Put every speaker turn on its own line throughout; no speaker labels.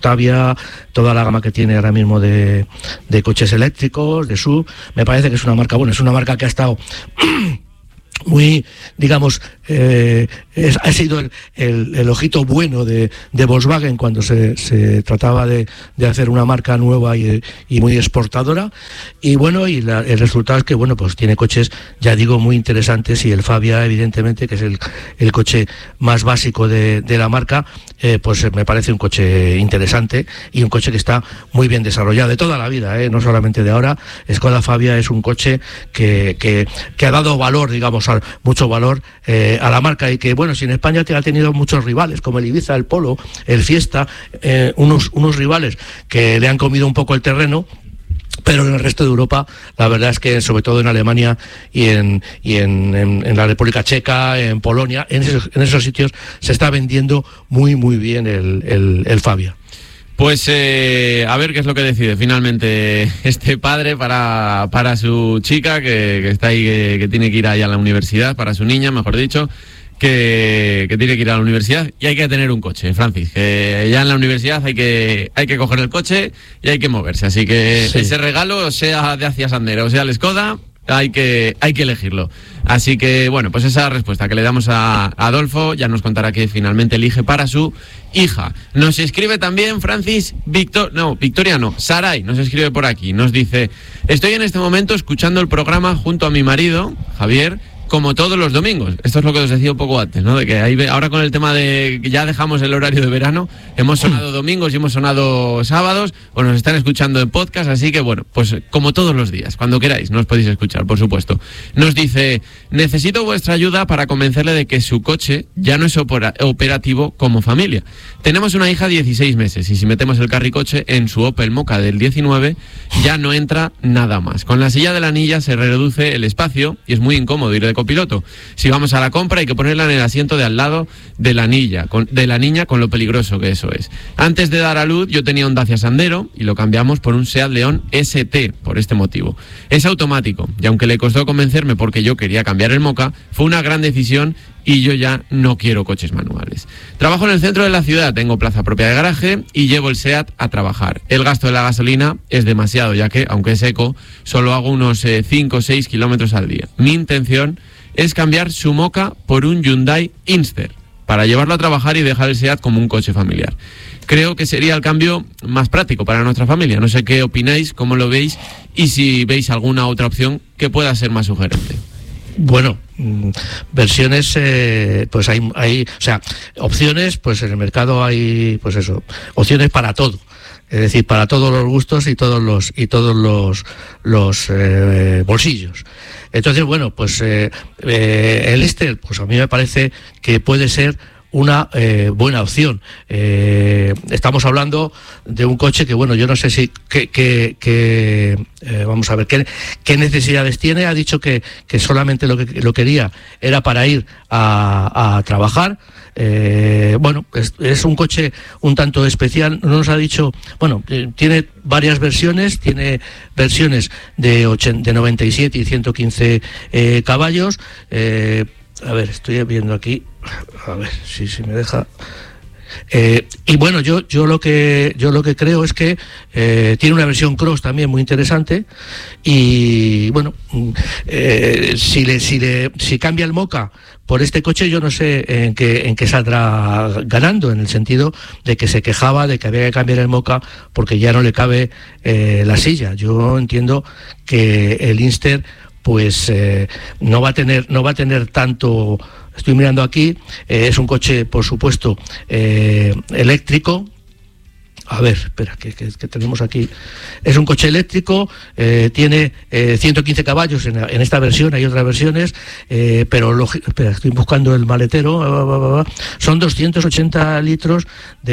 Octavia, toda la gama que tiene ahora mismo de coches eléctricos, de SUV. Me parece que es una marca buena, es una marca que ha estado muy, digamos, ha sido el ojito bueno de Volkswagen cuando se trataba de hacer una marca nueva y muy exportadora, y bueno, y el resultado es que, bueno, pues tiene coches, ya digo, muy interesantes, y el Fabia, evidentemente, que es el coche más básico de la marca, pues me parece un coche interesante y un coche que está muy bien desarrollado de toda la vida, no solamente de ahora. Skoda Fabia es un coche que ha dado valor, digamos, mucho valor a la marca, y que, bueno, si en España ha tenido muchos rivales, como el Ibiza, el Polo, el Fiesta, unos rivales que le han comido un poco el terreno, pero en el resto de Europa, la verdad es que, sobre todo en Alemania y en la República Checa, en Polonia, en esos sitios se está vendiendo muy, muy bien el Fabia.
Pues a ver qué es lo que decide finalmente este padre para su chica, que está ahí, que tiene que ir ahí a la universidad, para su niña, mejor dicho, que tiene que ir a la universidad, y hay que tener un coche, Francis, que ya en la universidad hay que coger el coche y hay que moverse, así que sí, ese regalo, sea de Dacia Sandero o sea el Skoda, hay que elegirlo. Así que, bueno, pues esa respuesta que le damos a Adolfo, ya nos contará que finalmente elige para su hija. Nos escribe también Francis, Victoria no, Saray nos escribe por aquí, nos dice: estoy en este momento escuchando el programa junto a mi marido, Javier, como todos los domingos. Esto es lo que os decía un poco antes, ¿no? De que ahora con el tema de que ya dejamos el horario de verano, hemos sonado domingos y hemos sonado sábados, o nos están escuchando en podcast, así que, bueno, pues como todos los días, cuando queráis, nos podéis escuchar, por supuesto. Nos dice: necesito vuestra ayuda para convencerle de que su coche ya no es operativo como familia. Tenemos una hija de 16 meses y si metemos el carricoche en su Opel Mokka del 19, ya no entra nada más. Con la silla de la anilla se reduce el espacio y es muy incómodo ir de copiloto. Si vamos a la compra hay que ponerla en el asiento de al lado de la niña, con lo peligroso que eso es. Antes de dar a luz yo tenía un Dacia Sandero y lo cambiamos por un Seat León ST por este motivo. Es automático y aunque le costó convencerme porque yo quería cambiar el Mokka, fue una gran decisión y yo ya no quiero coches manuales. Trabajo en el centro de la ciudad, tengo plaza propia de garaje y llevo el SEAT a trabajar. El gasto de la gasolina es demasiado, ya que, aunque es eco, solo hago unos 5 o 6 kilómetros al día. Mi intención es cambiar su Mokka por un Hyundai Inster para llevarlo a trabajar y dejar el SEAT como un coche familiar. Creo que sería el cambio más práctico para nuestra familia. No sé qué opináis, cómo lo veis y si veis alguna otra opción que pueda ser más sugerente.
Bueno, versiones, pues hay, o sea, opciones, pues en el mercado hay, pues eso, opciones para todo. Es decir, para todos los gustos y todos los bolsillos. Entonces, bueno, pues el Inster, pues a mí me parece que puede ser una buena opción. Estamos hablando de un coche que, bueno, yo no sé si vamos a ver qué necesidades tiene. Ha dicho que solamente lo quería era para ir a trabajar. Bueno, es un coche un tanto especial. No nos ha dicho, bueno, tiene varias versiones, tiene versiones de 97 y 115 caballos. A ver, estoy viendo aquí, a ver si me deja. Y bueno, yo lo que creo es que tiene una versión cross también muy interesante. Y bueno, si cambia el Mokka por este coche, yo no sé en qué saldrá ganando, en el sentido de que se quejaba de que había que cambiar el Mokka porque ya no le cabe la silla. Yo entiendo que el Inster pues no va a tener tanto. Estoy mirando aquí, es un coche, por supuesto, eléctrico. A ver, espera, que tenemos aquí. Es un coche eléctrico, tiene 115 caballos en esta versión, hay otras versiones, pero espera, estoy buscando el maletero. Son 280 litros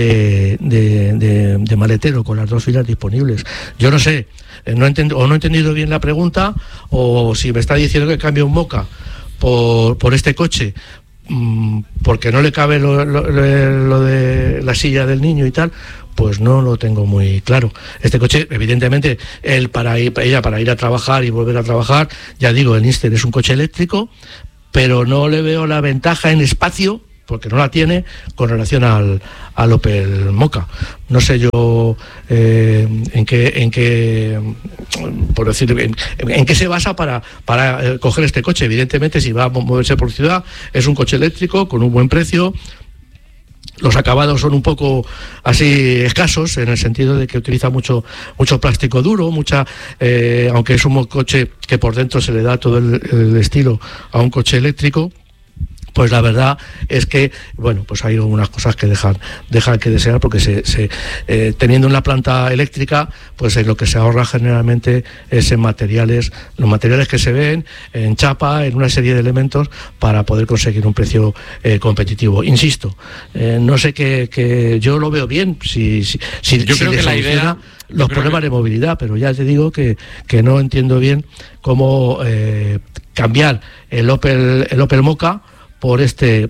de maletero con las dos filas disponibles. Yo no sé, no he entendido bien la pregunta, o si me está diciendo que cambie un Mokka por este coche porque no le cabe lo de la silla del niño y tal, pues no lo tengo muy claro. Este coche, evidentemente, ella para ir a trabajar y volver a trabajar, ya digo, el Inster es un coche eléctrico, pero no le veo la ventaja en espacio porque no la tiene con relación al Opel Mokka. No sé yo en qué por decir, en qué se basa para coger este coche. Evidentemente, si va a moverse por ciudad, es un coche eléctrico con un buen precio. Los acabados son un poco así escasos, en el sentido de que utiliza mucho plástico duro, aunque es un coche que por dentro se le da todo el estilo a un coche eléctrico. Pues la verdad es que, bueno, pues hay algunas cosas que dejan que desear, porque teniendo una planta eléctrica, pues lo que se ahorra generalmente es en los materiales que se ven, en chapa, en una serie de elementos, para poder conseguir un precio competitivo. Insisto, no sé que yo lo veo bien, si
yo creo que la idea...
los problemas de movilidad, pero ya te digo que no entiendo bien cómo cambiar el Opel Mokka por este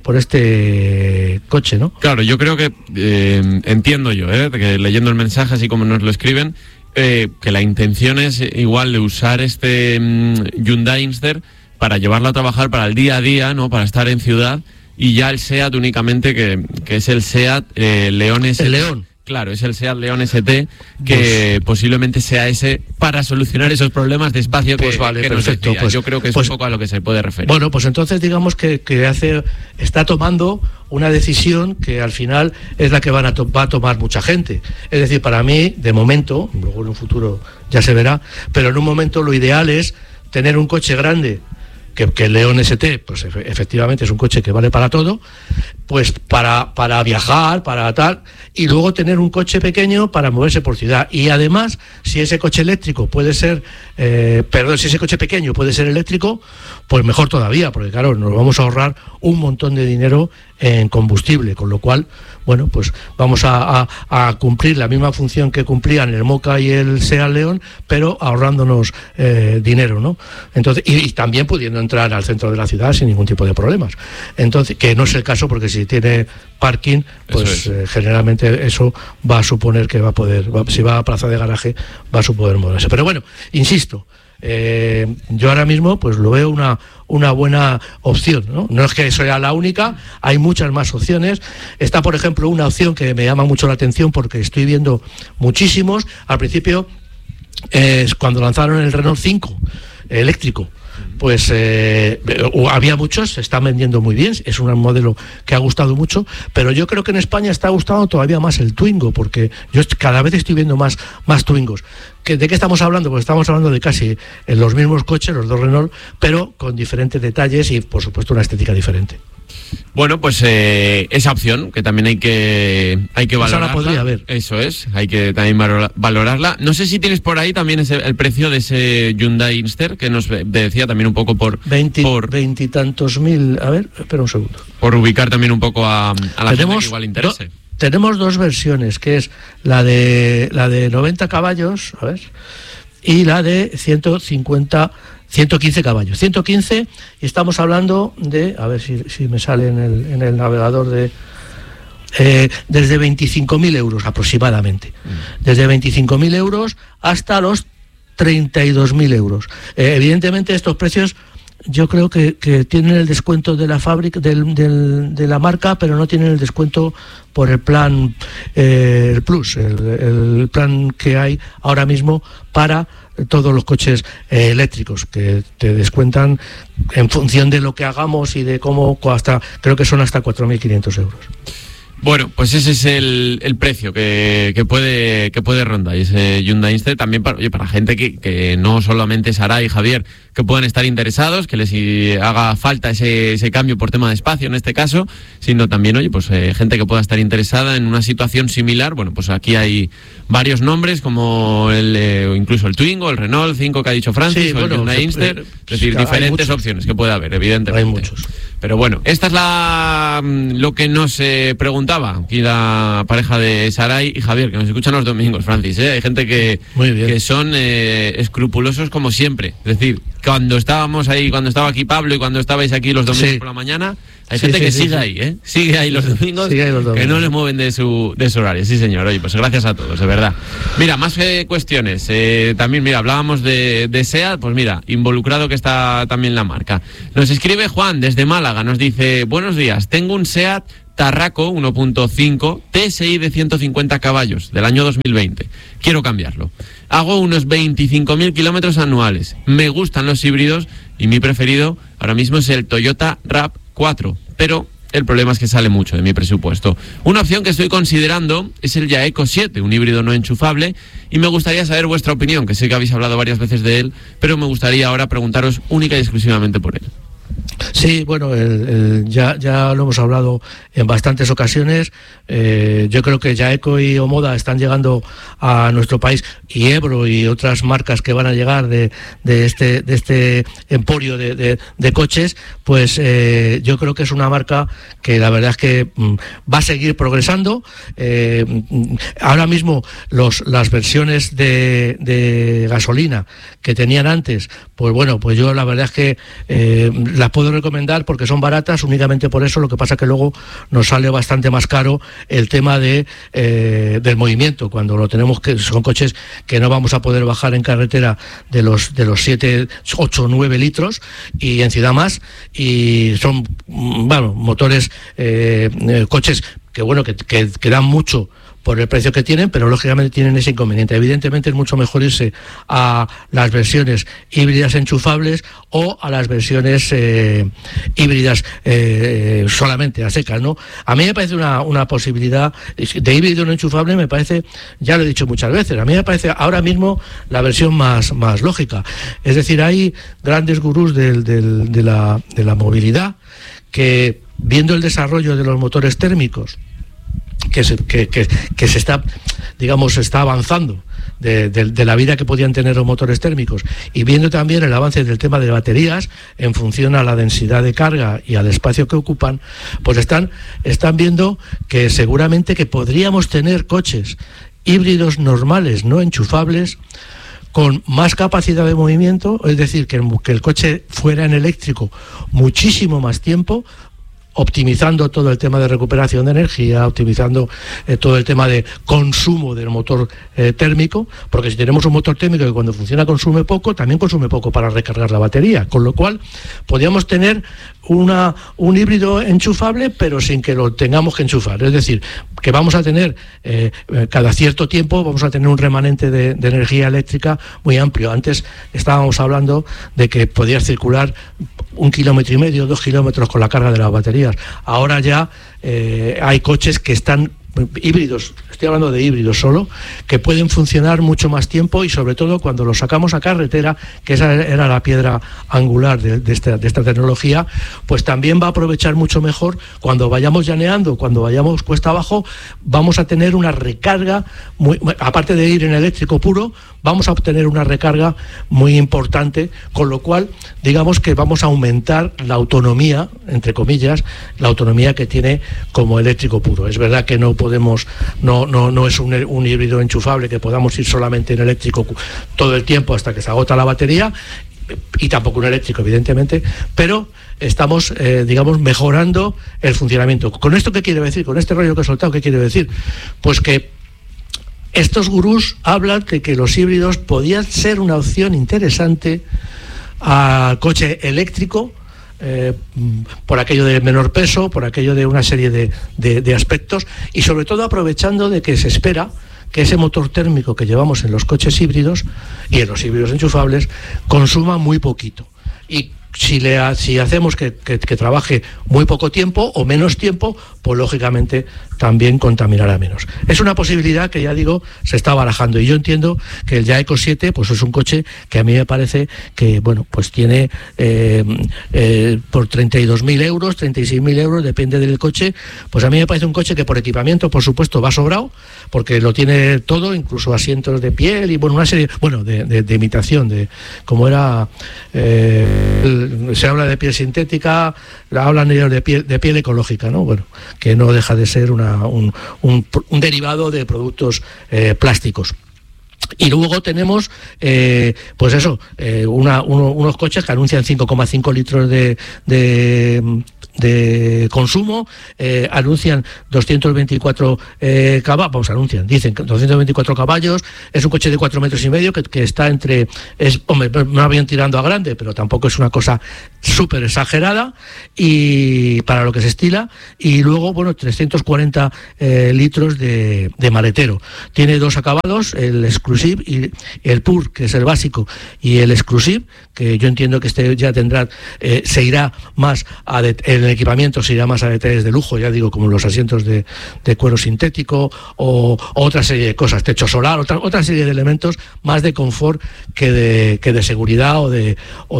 coche, ¿no?
Claro, yo creo que entiendo yo, que leyendo el mensaje así como nos lo escriben, que la intención es igual de usar este Hyundai Inster para llevarlo a trabajar para el día a día, ¿no? Para estar en ciudad, y ya el SEAT únicamente, que es el SEAT León ST.
El León.
Claro, es el SEAT León ST, que posiblemente sea ese para solucionar esos problemas de espacio que nos decía. Pues, yo creo que es un poco a lo que se puede referir.
Bueno, pues entonces digamos que está tomando una decisión que al final es la que va a tomar mucha gente. Es decir, para mí, de momento, luego en un futuro ya se verá, pero en un momento lo ideal es tener un coche grande, que el León ST, pues efectivamente es un coche que vale para todo, pues para viajar, para tal, y luego tener un coche pequeño para moverse por ciudad. Y además, si ese coche eléctrico puede ser, si ese coche pequeño puede ser eléctrico, pues mejor todavía, porque claro, nos vamos a ahorrar un montón de dinero en combustible, con lo cual, bueno, pues vamos a cumplir la misma función que cumplían el Mokka y el SEAT León, pero ahorrándonos dinero, ¿no? Entonces, y también pudiendo entrar al centro de la ciudad sin ningún tipo de problemas. Entonces, que no es el caso, porque si tiene parking, pues generalmente eso va a suponer que si va a plaza de garaje, va a suponer moverse. Pero bueno, insisto, yo ahora mismo pues lo veo una buena opción, ¿no? No es que sea la única, hay muchas más opciones. Está, por ejemplo, una opción que me llama mucho la atención, porque estoy viendo muchísimos. Al principio, cuando lanzaron el Renault 5 eléctrico, pues había muchos, se están vendiendo muy bien, es un modelo que ha gustado mucho, pero yo creo que en España está gustando todavía más el Twingo, porque yo cada vez estoy viendo más Twingos. ¿De qué estamos hablando? Pues estamos hablando de casi los mismos coches, los dos Renault, pero con diferentes detalles y, por supuesto, una estética diferente.
Bueno, pues esa opción que también hay que valorarla.
Ahora podría haber.
Eso es, hay que también valorarla. No sé si tienes por ahí también el precio de ese Hyundai Inster, que nos decía también un poco por
20 y tantos mil. A ver, espera un segundo.
Por ubicar también un poco a la gente que igual interese.
Tenemos dos versiones, que es la de 90 caballos, a ver, y la de 115 caballos. 115, y estamos hablando de, a ver si me sale en el navegador, desde 25.000 euros aproximadamente. Desde 25.000 euros hasta los 32.000 euros. Evidentemente estos precios yo creo que tienen el descuento de la fábrica, de la marca, pero no tienen el descuento por el plan el Plus, el plan que hay ahora mismo para todos los coches eléctricos, que te descuentan en función de lo que hagamos y de cómo, creo que son hasta 4.500 euros.
Bueno, pues ese es el precio que puede rondar, y ese Hyundai Inster también para gente que no solamente Saray y Javier, que puedan estar interesados, que les haga falta ese cambio por tema de espacio en este caso, sino también, pues gente que pueda estar interesada en una situación similar. Bueno, pues aquí hay varios nombres, como incluso el Twingo, el Renault 5 que ha dicho Francis, o el Hyundai Inster, es decir, diferentes opciones que puede haber, evidentemente.
Hay muchos.
Pero bueno, esta es lo que nos preguntaba aquí la pareja de Saray y Javier, que nos escuchan los domingos, Francis, Hay gente que son escrupulosos como siempre. Es decir, cuando estaba aquí Pablo y cuando estabais aquí los domingos por la mañana, Hay gente que sigue ahí, ¿eh? Sigue ahí los domingos, que no le mueven de su horario. Sí, señor. Oye, pues gracias a todos, de verdad. Mira, más cuestiones. También, mira, hablábamos de SEAT, pues mira, involucrado que está también la marca. Nos escribe Juan desde Málaga, nos dice: buenos días, tengo un SEAT Tarraco 1.5 TSI de 150 caballos del año 2020. Quiero cambiarlo. Hago unos 25.000 kilómetros anuales. Me gustan los híbridos y mi preferido ahora mismo es el Toyota RAV4, pero el problema es que sale mucho de mi presupuesto. Una opción que estoy considerando es el Jaeco 7, un híbrido no enchufable, y me gustaría saber vuestra opinión, que sé que habéis hablado varias veces de él, pero me gustaría ahora preguntaros única y exclusivamente por él.
Sí, bueno, ya lo hemos hablado en bastantes ocasiones. Yo creo que Jaeco y Omoda están llegando a nuestro país, y Ebro y otras marcas que van a llegar de este emporio de coches, pues yo creo que es una marca que la verdad es que va a seguir progresando. Ahora mismo las versiones de gasolina que tenían antes, pues bueno, pues yo la verdad es que las puedo recomendar porque son baratas, únicamente por eso. Lo que pasa que luego nos sale bastante más caro el tema del movimiento, cuando lo tenemos, que son coches que no vamos a poder bajar en carretera de los 7, 8, 9 litros, y en ciudad más, y son, bueno, motores, coches que bueno, que dan mucho por el precio que tienen, pero lógicamente tienen ese inconveniente. Evidentemente es mucho mejor irse a las versiones híbridas enchufables o a las versiones híbridas solamente a secas, ¿no? A mí me parece una posibilidad de híbrido no enchufable, me parece, ya lo he dicho muchas veces, a mí me parece ahora mismo la versión más lógica. Es decir, hay grandes gurús de la movilidad que, viendo el desarrollo de los motores térmicos, que se está, digamos, está avanzando de la vida que podían tener los motores térmicos, y viendo también el avance del tema de baterías en función a la densidad de carga y al espacio que ocupan, pues están viendo que seguramente que podríamos tener coches híbridos normales, no enchufables, con más capacidad de movimiento, es decir, que el coche fuera en eléctrico muchísimo más tiempo, optimizando todo el tema de recuperación de energía, optimizando todo el tema de consumo del motor térmico, porque si tenemos un motor térmico que cuando funciona consume poco, también consume poco para recargar la batería, con lo cual podríamos tener un híbrido enchufable, pero sin que lo tengamos que enchufar. Es decir, que vamos a tener cada cierto tiempo vamos a tener un remanente de energía eléctrica muy amplio. Antes estábamos hablando de que podías circular 1,5 kilómetros, 2 kilómetros con la carga de las baterías. Ahora ya hay coches que están híbridos, estoy hablando de híbridos solo, que pueden funcionar mucho más tiempo, y sobre todo cuando los sacamos a carretera, que esa era la piedra angular de esta tecnología, pues también va a aprovechar mucho mejor cuando vayamos llaneando, cuando vayamos cuesta abajo. Vamos a tener una recarga, aparte de ir en eléctrico puro, vamos a obtener una recarga muy importante, con lo cual digamos que vamos a aumentar la autonomía, entre comillas, la autonomía que tiene como eléctrico puro. Es verdad que no podemos, no es un híbrido enchufable que podamos ir solamente en eléctrico todo el tiempo hasta que se agota la batería, y tampoco un eléctrico, evidentemente, pero estamos, digamos, mejorando el funcionamiento. ¿Con esto qué quiere decir? Con este rollo que he soltado, ¿qué quiere decir? Pues que estos gurús hablan de que los híbridos podían ser una opción interesante al coche eléctrico, por aquello de menor peso, por aquello de una serie de aspectos, y sobre todo aprovechando de que se espera que ese motor térmico que llevamos en los coches híbridos y en los híbridos enchufables consuma muy poquito. Y si hacemos que trabaje muy poco tiempo o menos tiempo, pues lógicamente también contaminará menos. Es una posibilidad que, ya digo, se está barajando, y yo entiendo que el Jaeco 7 pues es un coche que a mí me parece que, bueno, pues tiene por 32.000 euros, 36.000 euros, depende del coche, pues a mí me parece un coche que por equipamiento, por supuesto, va sobrado, porque lo tiene todo, incluso asientos de piel y, bueno, una serie, bueno, de imitación, de como era, se habla de piel sintética, hablan ellos de piel ecológica, ¿no? Bueno, que no deja de ser un derivado de productos plásticos. Y luego tenemos, pues eso, unos coches que anuncian 5,5 litros de consumo, anuncian 224 caballos, dicen 224 caballos, es un coche de 4,5 metros que está entre, hombre, no bien tirando a grande, pero tampoco es una cosa súper exagerada, y para lo que se estila, y luego, bueno, 340 litros de maletero. Tiene dos acabados, el Exclusive y el Pure, que es el básico, y el Exclusive, que yo entiendo que este ya tendrá, se irá más el equipamiento se irá más a detalles de lujo, ya digo, como los asientos de cuero sintético o otra serie de cosas, techo solar, otra serie de elementos más de confort que de seguridad o de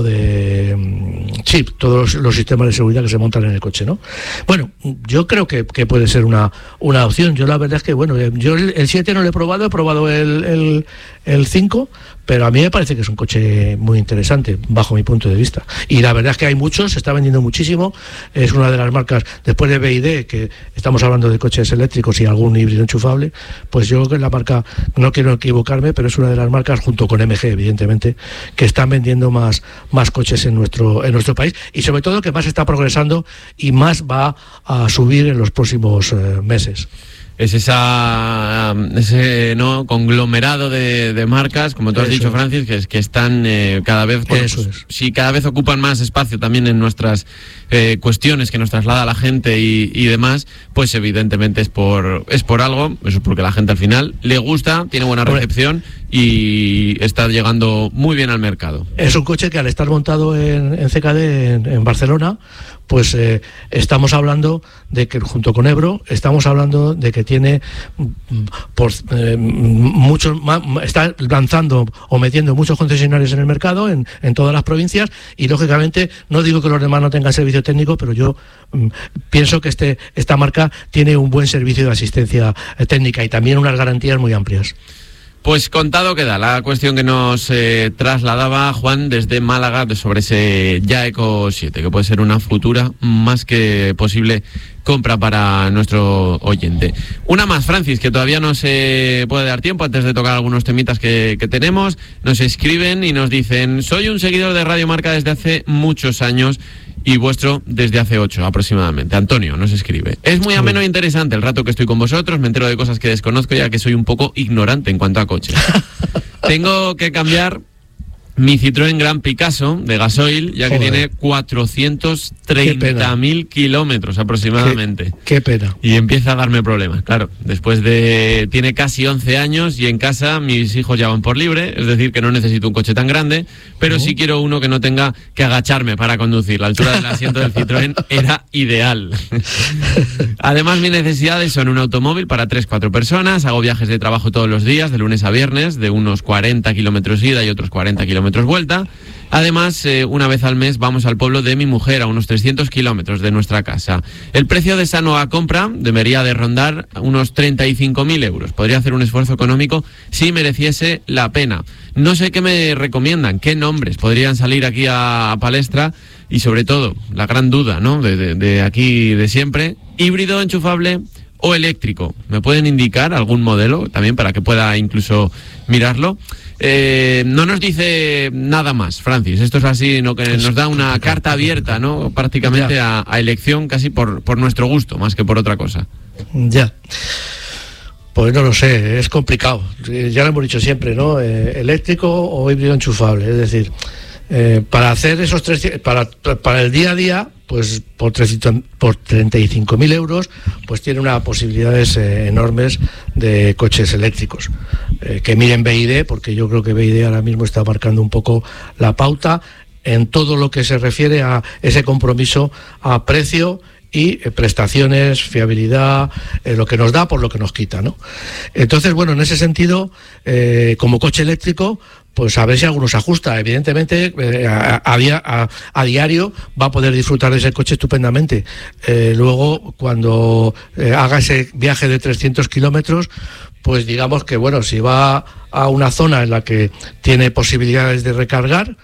sí, todos los sistemas de seguridad que se montan en el coche, ¿no? Bueno, yo creo que puede ser una opción. Yo la verdad es que, bueno, yo el 7 no lo he probado el 5, pero a mí me parece que es un coche muy interesante, bajo mi punto de vista. Y la verdad es que hay muchos, se está vendiendo muchísimo, es una de las marcas, después de BYD, que estamos hablando de coches eléctricos y algún híbrido enchufable, pues yo creo que es la marca, no quiero equivocarme, pero es una de las marcas, junto con MG, evidentemente, que están vendiendo más coches en nuestro país, y sobre todo que más está progresando y más va a subir en los próximos meses.
Es ese ¿no? conglomerado de marcas, como tú has dicho, Francis, que están cada vez, si cada vez ocupan más espacio también en nuestras cuestiones que nos traslada la gente y demás, pues evidentemente es por algo, eso es porque la gente al final le gusta, tiene buena recepción y está llegando muy bien al mercado. Es un coche que, al estar montado en CKD en Barcelona, pues estamos hablando de que, junto con Ebro, estamos hablando de que tiene muchos más, está lanzando o metiendo muchos concesionarios en el mercado, en todas las provincias, y lógicamente no digo que los demás no tengan servicio técnico, pero yo pienso que esta marca tiene un buen servicio de asistencia técnica y también unas garantías muy amplias. Pues contado queda la cuestión que nos trasladaba Juan desde Málaga sobre ese Jaeco 7, que puede ser una futura más que posible compra para nuestro oyente. Una más, Francis, que todavía no se puede dar tiempo antes de tocar algunos temitas que tenemos. Nos escriben y nos dicen: soy un seguidor de Radio Marca desde hace muchos años y vuestro desde hace 8 aproximadamente. Antonio nos escribe: es muy ameno e interesante el rato que estoy con vosotros, me entero de cosas que desconozco, ya que soy un poco ignorante en cuanto a coches. Tengo que cambiar mi Citroën Gran Picasso de gasoil, ya que tiene 430.000 kilómetros aproximadamente. Qué pena. Y empieza a darme problemas, claro. Tiene casi 11 años y en casa mis hijos ya van por libre, es decir, que no necesito un coche tan grande, pero sí quiero uno que no tenga que agacharme para conducir. La altura del asiento del Citroën era ideal. Además, mis necesidades son un automóvil para 3-4 personas, hago viajes de trabajo todos los días, de lunes a viernes, de unos 40 kilómetros ida y otros 40 kilómetros vuelta. Además, una vez al mes vamos al pueblo de mi mujer, a unos 300 kilómetros de nuestra casa. El precio de esa nueva compra debería de rondar unos 35.000 euros. Podría hacer un esfuerzo económico si mereciese la pena. No sé qué me recomiendan, qué nombres podrían salir aquí a palestra, y sobre todo, la gran duda, ¿no?, de aquí de siempre: híbrido enchufable o eléctrico. ¿Me pueden indicar algún modelo también para que pueda incluso mirarlo? No nos dice nada más, Francis. Esto es así, ¿no?, que nos da una carta abierta, ¿no?, prácticamente a elección, casi por nuestro gusto, más que por otra cosa. Ya. Pues no lo sé, es complicado. Ya lo hemos dicho siempre, ¿no? Eléctrico o híbrido enchufable. Es decir, para hacer esos para el día a día, pues por 35.000 euros, pues tiene unas posibilidades enormes de coches eléctricos. Que miren BYD, porque yo creo que BYD ahora mismo está marcando un poco la pauta en todo lo que se refiere a ese compromiso a precio y prestaciones, fiabilidad, lo que nos da por lo que nos quita, ¿no? Entonces, bueno, en ese sentido, como coche eléctrico, pues a ver si alguno se ajusta. Evidentemente, a diario va a poder disfrutar de ese coche estupendamente. Luego, cuando haga ese viaje de 300 kilómetros, pues digamos que, bueno, si va a una zona en la que tiene posibilidades de recargar,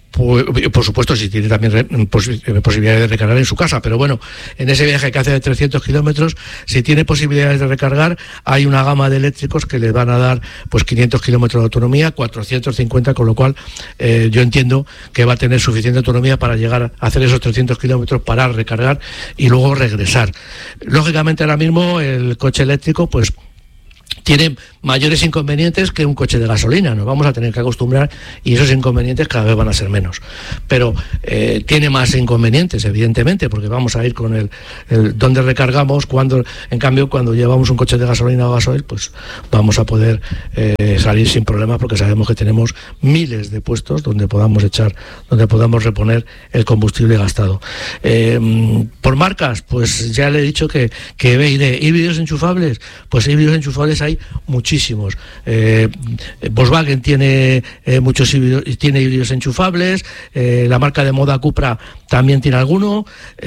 Pues, por supuesto, si tiene también posibilidades de recargar en su casa, pero bueno, en ese viaje que hace de 300 kilómetros, si tiene posibilidades de recargar, hay una gama de eléctricos que le van a dar pues 500 kilómetros de autonomía, 450, con lo cual yo entiendo que va a tener suficiente autonomía para llegar a hacer esos 300 kilómetros, parar, recargar y luego regresar. Lógicamente ahora mismo el coche eléctrico pues tiene mayores inconvenientes que un coche de gasolina, nos vamos a tener que acostumbrar y esos inconvenientes cada vez van a ser menos, pero tiene más inconvenientes evidentemente, porque vamos a ir con el dónde recargamos, en cambio cuando llevamos un coche de gasolina o gasoil pues vamos a poder salir sin problemas, porque sabemos que tenemos miles de puestos donde podamos reponer el combustible gastado. Por marcas, pues ya le he dicho que BYD, híbridos enchufables, pues híbridos enchufables hay muchísimos. Volkswagen tiene muchos híbridos, tiene híbridos enchufables, la marca de moda Cupra también tiene alguno.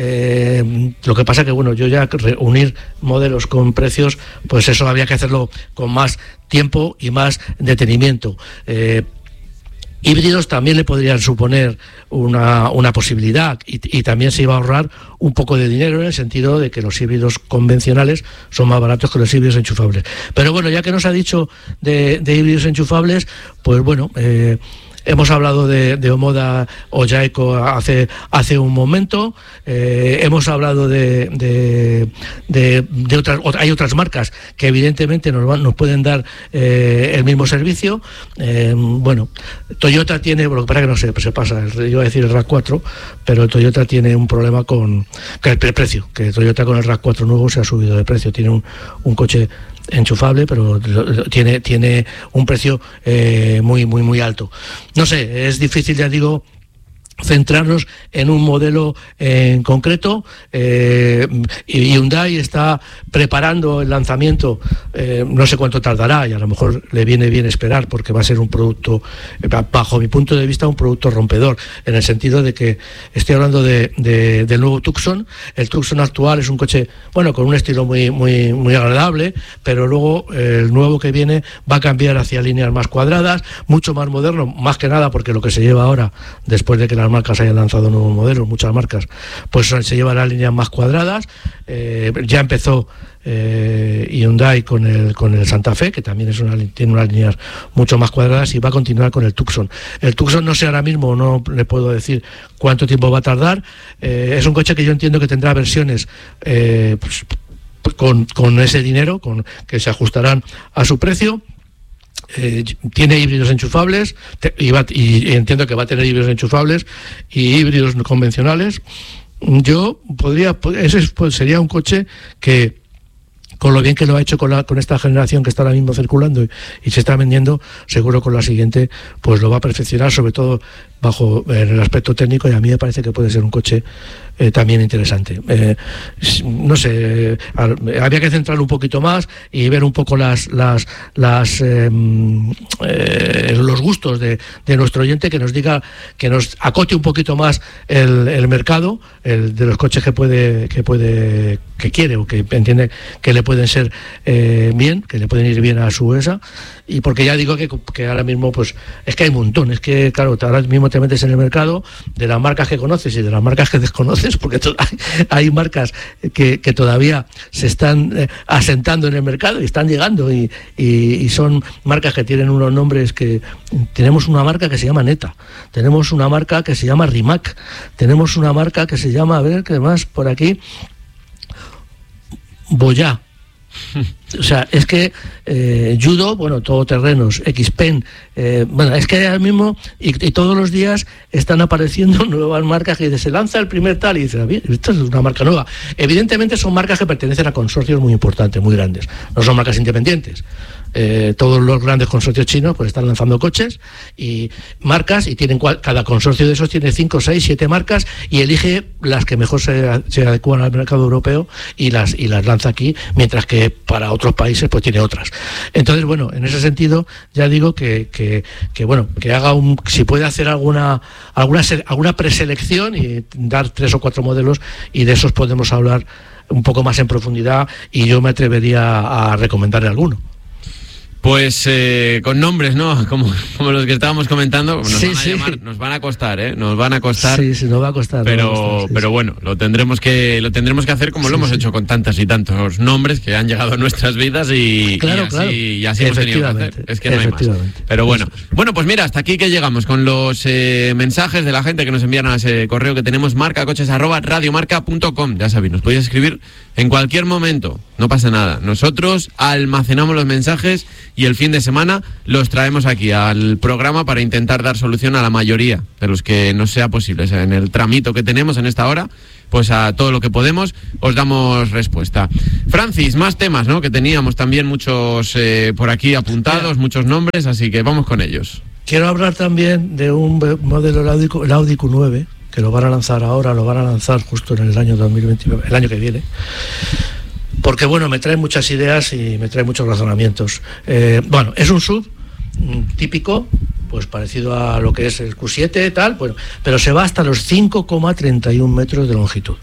Lo que pasa que bueno, yo ya reunir modelos con precios, pues eso había que hacerlo con más tiempo y más detenimiento. Híbridos también le podrían suponer una posibilidad y también se iba a ahorrar un poco de dinero, en el sentido de que los híbridos convencionales son más baratos que los híbridos enchufables. Pero bueno, ya que nos ha dicho de híbridos enchufables, pues bueno, hemos hablado de Omoda o Jaeco hace un momento, hemos hablado de otras, hay otras marcas que evidentemente nos pueden dar el mismo servicio. Bueno, Toyota tiene, lo que pasa que no sé, se pasa, yo iba a decir el RAV4, pero Toyota tiene un problema con el precio, que Toyota con el RAV4 nuevo se ha subido de precio, tiene un coche enchufable, pero tiene un precio muy alto. No sé, es difícil, ya digo, centrarnos en un modelo en concreto. Y Hyundai está preparando el lanzamiento, no sé cuánto tardará, y a lo mejor le viene bien esperar, porque va a ser un producto, bajo mi punto de vista, un producto rompedor, en el sentido de que estoy hablando del nuevo Tucson. El Tucson actual es un coche, bueno, con un estilo muy agradable, pero luego el nuevo que viene va a cambiar hacia líneas más cuadradas, mucho más moderno, más que nada porque lo que se lleva ahora, después de que las marcas hayan lanzado nuevos modelos, muchas marcas, pues se llevan las líneas más cuadradas. Ya empezó Hyundai con el Santa Fe, que también tiene unas líneas mucho más cuadradas, y va a continuar con el Tucson. El Tucson no sé ahora mismo, no le puedo decir cuánto tiempo va a tardar. Es un coche que yo entiendo que tendrá versiones pues, con ese dinero, que se ajustarán a su precio. Tiene híbridos enchufables y entiendo que va a tener híbridos enchufables y híbridos convencionales. Ese sería un coche que, con lo bien que lo ha hecho con esta generación que está ahora mismo circulando y se está vendiendo, seguro con la siguiente pues lo va a perfeccionar, sobre todo bajo el aspecto técnico, y a mí me parece que puede ser un coche también interesante. No sé, habría que centrarlo un poquito más y ver un poco los gustos de nuestro oyente, que nos diga, que nos acote un poquito más el mercado, de los coches que quiere o que entiende que le pueden ser bien, que le pueden ir bien a su ESA. Y porque ya digo que ahora mismo pues es que hay un montón, es que claro, ahora mismo te metes en el mercado de las marcas que conoces y de las marcas que desconoces, porque hay marcas que todavía se están asentando en el mercado y están llegando, y son marcas que tienen unos nombres que... Tenemos una marca que se llama Neta, tenemos una marca que se llama Rimac, tenemos una marca que se llama, a ver, ¿qué más por aquí? Boyá. O sea, es que Judo, bueno, todoterrenos, Xpen, bueno, es que ahora mismo y todos los días están apareciendo nuevas marcas que se lanza el primer tal y dices, esto es una marca nueva. Evidentemente son marcas que pertenecen a consorcios muy importantes, muy grandes, no son marcas independientes. Todos los grandes consorcios chinos pues están lanzando coches y marcas, y tienen cada consorcio de esos tiene 5, 6, 7 marcas, y elige las que mejor se adecuan al mercado europeo y las lanza aquí, mientras que para otros países pues tiene otras. Entonces, bueno, en ese sentido ya digo que bueno, que haga si puede hacer alguna preselección y dar 3 o 4 modelos, y de esos podemos hablar un poco más en profundidad, y yo me atrevería a recomendarle alguno.
Pues con nombres, ¿no? Como los que estábamos comentando, nos van a costar, ¿eh? Nos van a costar.
Sí, nos va a costar.
Pero bueno, lo tendremos que hacer como lo hemos hecho con tantos y tantos nombres que han llegado a nuestras vidas y así hemos tenido que hacer. Es que no hay más. Pero bueno, pues mira, hasta aquí que llegamos con los mensajes de la gente que nos enviaron a ese correo que tenemos, marcacoches@radiomarca.com. Ya sabéis, nos podéis escribir en cualquier momento, no pasa nada. Nosotros almacenamos los mensajes y el fin de semana los traemos aquí al programa para intentar dar solución a la mayoría de los que nos sea posible. O sea, en el tramito que tenemos en esta hora, pues a todo lo que podemos os damos respuesta. Francis, más temas, ¿no? Que teníamos también muchos por aquí apuntados, muchos nombres, así que vamos con ellos.
Quiero hablar también de un modelo, el Audi Q9, que lo van a lanzar ahora, lo van a lanzar justo en el año 2029, el año que viene. Porque bueno, me trae muchas ideas y me trae muchos razonamientos. Es un SUV típico, pues parecido a lo que es el Q7 tal, bueno, pero se va hasta los 5,31 metros de longitud.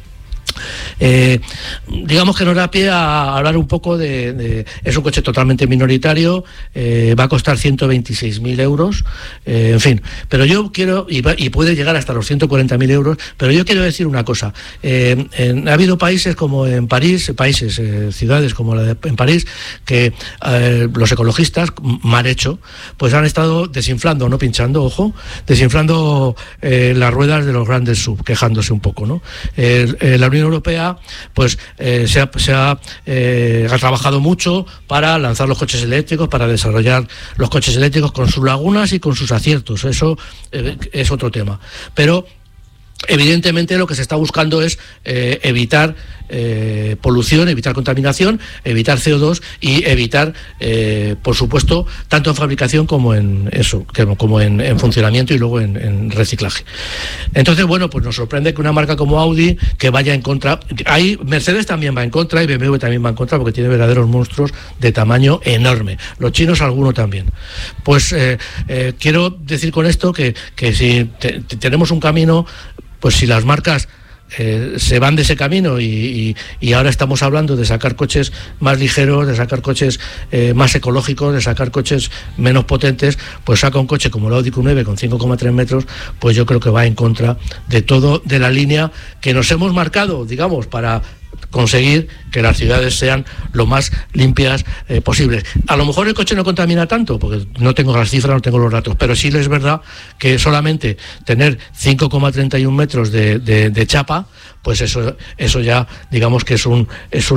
Digamos que nos da pie a hablar un poco es un coche totalmente minoritario, va a costar 126.000 euros, en fin, pero yo quiero, y puede llegar hasta los 140.000 euros, pero yo quiero decir una cosa. Ha habido países como en París, ciudades como en París, que los ecologistas, mal hecho, pues han estado desinflando, no pinchando, ojo, desinflando las ruedas de los grandes SUV, quejándose un poco, ¿no? La Unión Europea pues se ha trabajado mucho para lanzar los coches eléctricos, para desarrollar los coches eléctricos con sus lagunas y con sus aciertos. Eso es otro tema, pero evidentemente lo que se está buscando es evitar polución, evitar contaminación, evitar CO2 y evitar, por supuesto, tanto en fabricación como en funcionamiento y luego en reciclaje. Entonces, bueno, pues nos sorprende que una marca como Audi que vaya en contra. Ahí Mercedes también va en contra y BMW también va en contra porque tiene verdaderos monstruos de tamaño enorme. Los chinos alguno también. Pues quiero decir con esto que si tenemos un camino, pues si las marcas se van de ese camino y ahora estamos hablando de sacar coches más ligeros, de sacar coches más ecológicos, de sacar coches menos potentes, pues saca un coche como el Audi Q9 con 5,3 metros, pues yo creo que va en contra de todo, de la línea que nos hemos marcado, digamos, para conseguir que las ciudades sean lo más limpias posibles. A lo mejor el coche no contamina tanto, porque no tengo las cifras, no tengo los datos, pero sí es verdad que solamente tener 5,31 metros de chapa, pues eso ya digamos que es un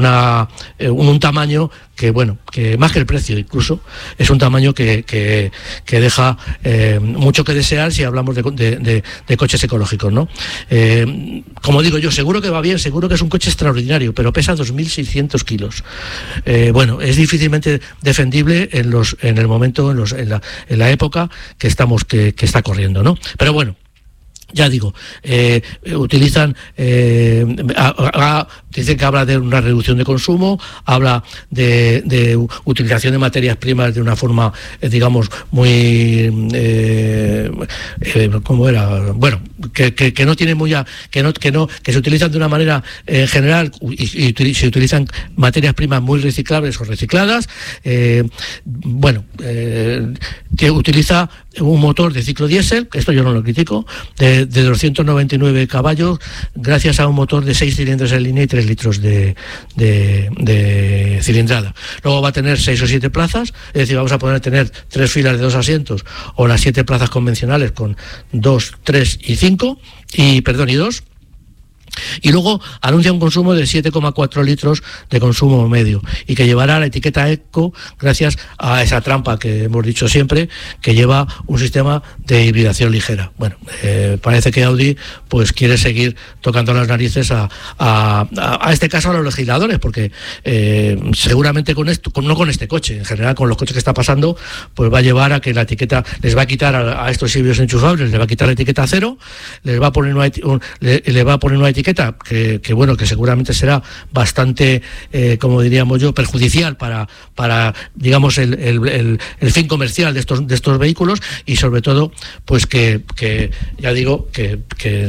tamaño que, bueno, que más que el precio incluso, es un tamaño que deja mucho que desear si hablamos de coches ecológicos, ¿no? Como digo yo, seguro que va bien, seguro que es un coche extraordinario, pero pesa 2.600 kilos. Bueno, es difícilmente defendible en el momento, en la época que está corriendo, ¿no? Pero bueno, ya digo, utilizan, dicen que habla de una reducción de consumo, habla de utilización de materias primas de una forma, digamos, muy, ¿cómo era? Bueno, que no tiene que se utilizan de una manera general y se utilizan materias primas muy reciclables o recicladas. Que utiliza un motor de ciclo diésel, esto yo no lo critico, de 299 caballos, gracias a un motor de 6 cilindros en línea y 3 litros de cilindrada. Luego va a tener 6 o 7 plazas, es decir, vamos a poder tener 3 filas de 2 asientos o las 7 plazas convencionales con 2, 3 y 5, y 2. Y luego anuncia un consumo de 7,4 litros de consumo medio y que llevará la etiqueta Eco gracias a esa trampa que hemos dicho siempre, que lleva un sistema de hibridación ligera. Bueno, parece que Audi pues quiere seguir tocando las narices a este caso a los legisladores, porque seguramente con esto, no con este coche, en general con los coches que está pasando, pues va a llevar a que la etiqueta les va a quitar a estos híbridos enchufables, les va a quitar la etiqueta 0, les va a poner una etiqueta etiqueta que bueno, que seguramente será bastante, como diríamos yo, perjudicial para digamos, el fin comercial de estos vehículos, y sobre todo, pues que ya digo, que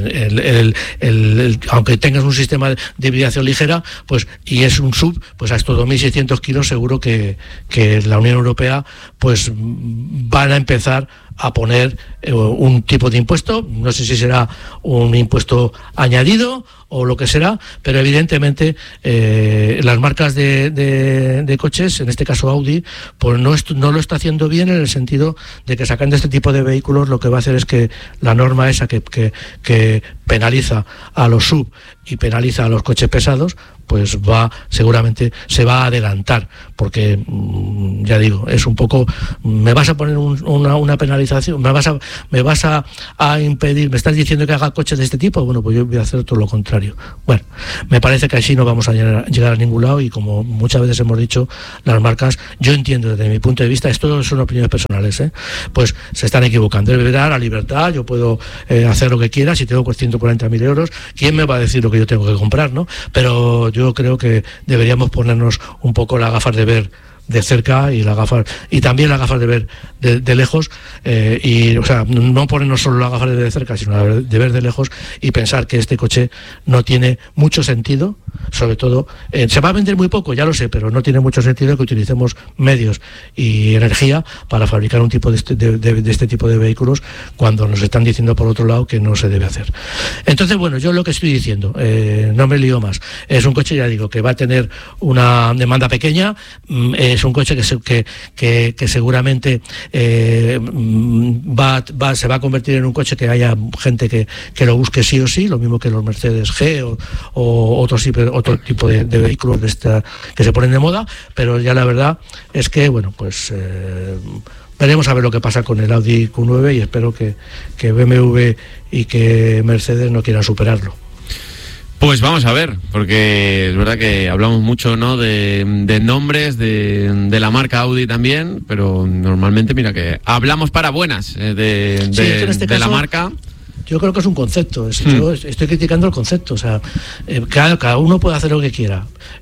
aunque tengas un sistema de hibridación ligera, pues, y es un SUV, pues a estos 2.600 kilos seguro que la Unión Europea pues van a empezar a poner un tipo de impuesto. No sé si será un impuesto añadido o lo que será, pero evidentemente las marcas de coches, en este caso Audi, pues no lo está haciendo bien, en el sentido de que sacando este tipo de vehículos lo que va a hacer es que la norma esa que penaliza a los SUV y penaliza a los coches pesados, pues seguramente se va a adelantar, porque ya digo, es un poco, me vas a poner una penalización, me vas a impedir, me estás diciendo que haga coches de este tipo, bueno, pues yo voy a hacer todo lo contrario. Bueno, me parece que así no vamos a llegar a ningún lado, y como muchas veces hemos dicho, las marcas, yo entiendo desde mi punto de vista, esto son opiniones personales, pues se están equivocando. Debe dar la libertad, yo puedo hacer lo que quiera, si tengo 140.000 euros, ¿quién me va a decir lo que yo tengo que comprar, no? Pero yo creo que deberíamos ponernos un poco las gafas de ver de cerca y también las gafas de ver de lejos, y o sea, no ponernos solo las gafas de ver de cerca, sino de ver de lejos, y pensar que este coche no tiene mucho sentido, sobre todo se va a vender muy poco, ya lo sé, pero no tiene mucho sentido que utilicemos medios y energía para fabricar un tipo de este tipo de vehículos, cuando nos están diciendo por otro lado que no se debe hacer. Entonces, bueno, yo lo que estoy diciendo, no me lío más, es un coche, ya digo, que va a tener una demanda pequeña, es un coche que seguramente se va a convertir en un coche que haya gente que lo busque sí o sí, lo mismo que los Mercedes G o otro tipo de vehículos que se ponen de moda, pero ya la verdad es que, bueno, pues veremos a ver lo que pasa con el Audi Q9, y espero que BMW y que Mercedes no quieran superarlo.
Pues vamos a ver, porque es verdad que hablamos mucho, ¿no?, de nombres, de la marca Audi también, pero normalmente, mira, que hablamos para buenas de caso, la marca.
Yo creo que es un concepto, yo estoy criticando el concepto, o sea, cada uno puede hacer lo que quiera,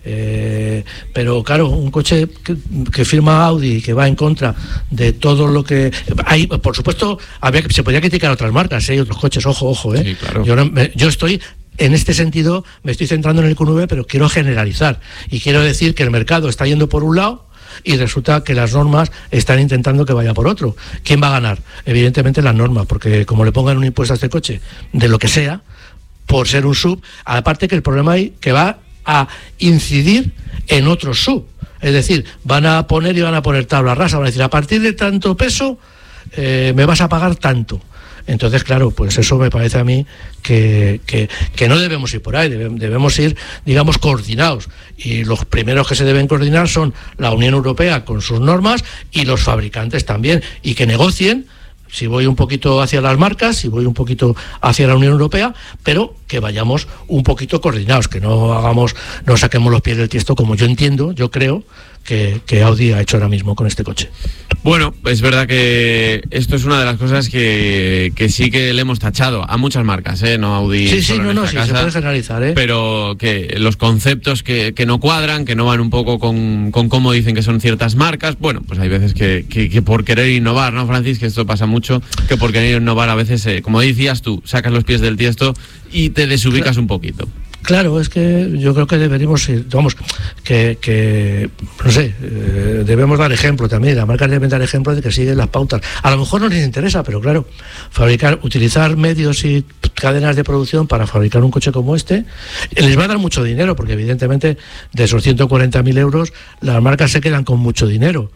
pero claro, un coche que firma Audi, que va en contra de todo lo que hay, por supuesto, se podría criticar otras marcas, hay otros coches, ojo,
sí, claro.
Yo estoy... En este sentido, me estoy centrando en el Q9, pero quiero generalizar. Y quiero decir que el mercado está yendo por un lado y resulta que las normas están intentando que vaya por otro. ¿Quién va a ganar? Evidentemente las normas, porque como le pongan un impuesto a este coche, de lo que sea, por ser un SUV, aparte que el problema hay que va a incidir en otros SUV. Es decir, van a poner tabla rasa, van a decir, a partir de tanto peso, me vas a pagar tanto. Entonces, claro, pues eso me parece a mí que no debemos ir por ahí, debemos ir, digamos, coordinados. Y los primeros que se deben coordinar son la Unión Europea con sus normas y los fabricantes también, y que negocien. Si voy un poquito hacia las marcas, si voy un poquito hacia la Unión Europea, pero que vayamos un poquito coordinados, que no saquemos los pies del tiesto, como yo entiendo, yo creo que Audi ha hecho ahora mismo con este coche.
Bueno, es verdad que esto es una de las cosas que sí que le hemos tachado a muchas marcas, no Audi.
Sí, se puede generalizar,
pero que los conceptos que no cuadran, que no van un poco con cómo dicen que son ciertas marcas. Bueno, pues hay veces que por querer innovar, ¿no, Francis? Que esto pasa mucho, que por querer innovar a veces, como decías tú, sacas los pies del tiesto y te desubicas un poquito.
Claro, es que yo creo que deberíamos ir, vamos, que no sé, debemos dar ejemplo también, las marcas deben dar ejemplo de que siguen las pautas. A lo mejor no les interesa, pero claro, utilizar medios y cadenas de producción para fabricar un coche como este, les va a dar mucho dinero, porque evidentemente de esos 140.000 euros, las marcas se quedan con mucho dinero.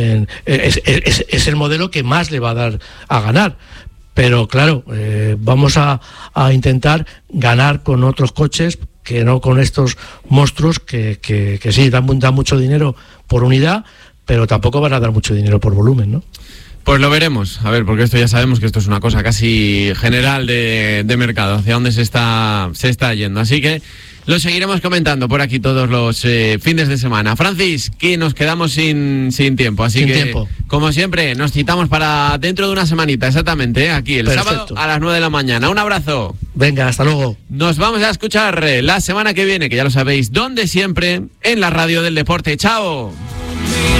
Es el modelo que más le va a dar a ganar. Pero claro, vamos a intentar ganar con otros coches, que no con estos monstruos que sí, dan mucho dinero por unidad, pero tampoco van a dar mucho dinero por volumen, ¿no?
Pues lo veremos, a ver, porque esto ya sabemos que esto es una cosa casi general de mercado, hacia dónde se está yendo. Así que lo seguiremos comentando por aquí todos los fines de semana. Francis, que nos quedamos sin tiempo, así sin que tiempo. Como siempre, nos citamos para dentro de una semanita, exactamente, aquí el sábado a las 9 de la mañana. Un abrazo.
Venga, hasta luego.
Nos vamos a escuchar la semana que viene, que ya lo sabéis, donde siempre, en la radio del deporte. ¡Chao!